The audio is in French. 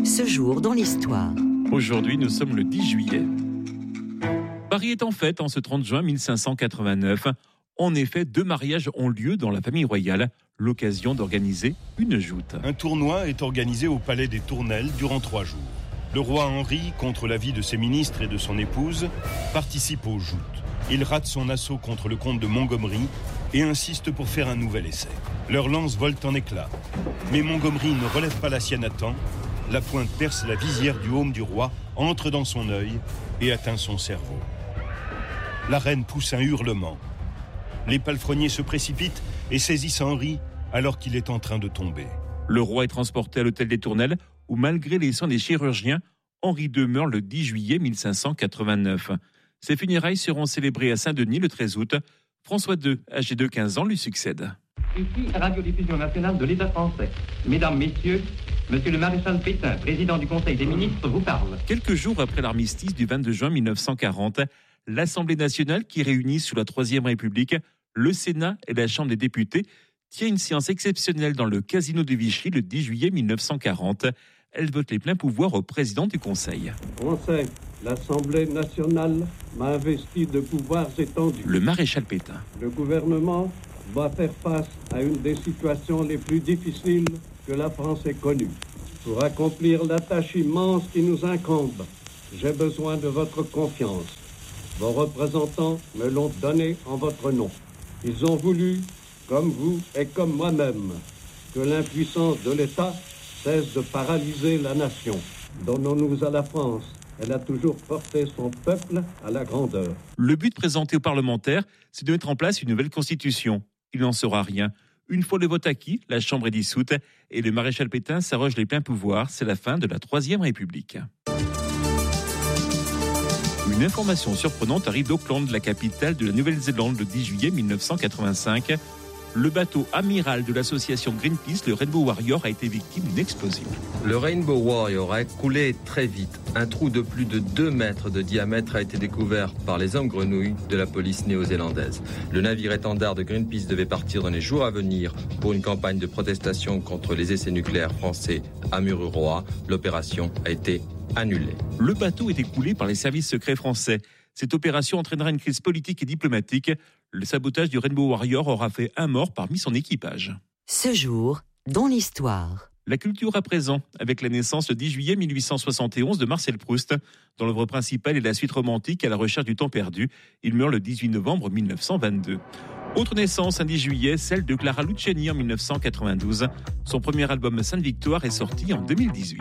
Ce jour dans l'histoire. Aujourd'hui, nous sommes le 10 juillet. Paris est en fête en ce 30 juin 1589. En effet, 2 mariages ont lieu dans la famille royale, l'occasion d'organiser une joute. Un tournoi est organisé au palais des Tournelles durant 3 jours. Le roi Henri, contre l'avis de ses ministres et de son épouse, participe aux joutes. Il rate son assaut contre le comte de Montgomery et insiste pour faire un nouvel essai. Leurs lances volent en éclats. Mais Montgomery ne relève pas la sienne à temps. La pointe perce la visière du aume du roi, entre dans son œil et atteint son cerveau. La reine pousse un hurlement. Les palefreniers se précipitent et saisissent Henri alors qu'il est en train de tomber. Le roi est transporté à l'hôtel des Tournelles où, malgré les soins des chirurgiens, Henri II meurt le 10 juillet 1589. Ses funérailles seront célébrées à Saint-Denis le 13 août. François II, âgé de 15 ans, lui succède. Ici, Radiodiffusion nationale de l'État français. Mesdames, Messieurs, Monsieur le maréchal Pétain, président du Conseil des ministres, vous parle. Quelques jours après l'armistice du 22 juin 1940, l'Assemblée nationale, qui réunit sous la Troisième République le Sénat et la Chambre des députés, tient une séance exceptionnelle dans le casino de Vichy le 10 juillet 1940. Elle vote les pleins pouvoirs au président du Conseil. Conseil, l'Assemblée nationale m'a investi de pouvoirs étendus. Le maréchal Pétain. Le gouvernement va faire face à une des situations les plus difficiles que la France ait connue. Pour accomplir la tâche immense qui nous incombe, j'ai besoin de votre confiance. Vos représentants me l'ont donnée en votre nom. Ils ont voulu, comme vous et comme moi-même, que l'impuissance de l'État cesse de paralyser la nation. Donnons-nous à la France. Elle a toujours porté son peuple à la grandeur. Le but présenté aux parlementaires, c'est de mettre en place une nouvelle constitution. Il n'en sera rien. Une fois le vote acquis, la Chambre est dissoute et le maréchal Pétain s'arroge les pleins pouvoirs. C'est la fin de la Troisième République. Une information surprenante arrive d'Auckland, la capitale de la Nouvelle-Zélande, le 10 juillet 1985. Le bateau amiral de l'association Greenpeace, le Rainbow Warrior, a été victime d'une explosion. Le Rainbow Warrior a coulé très vite. Un trou de plus de 2 mètres de diamètre a été découvert par les hommes grenouilles de la police néo-zélandaise. Le navire étendard de Greenpeace devait partir dans les jours à venir pour une campagne de protestation contre les essais nucléaires français à Mururoa. L'opération a été annulée. Le bateau était coulé par les services secrets français. Cette opération entraînera une crise politique et diplomatique. Le sabotage du Rainbow Warrior aura fait un mort parmi son équipage. Ce jour dans l'histoire. La culture à présent, avec la naissance le 10 juillet 1871 de Marcel Proust. Dont l'œuvre principale est la suite romantique à la recherche du temps perdu. Il meurt le 18 novembre 1922. Autre naissance, un 10 juillet, celle de Clara Luciani en 1992. Son premier album Sainte Victoire est sorti en 2018.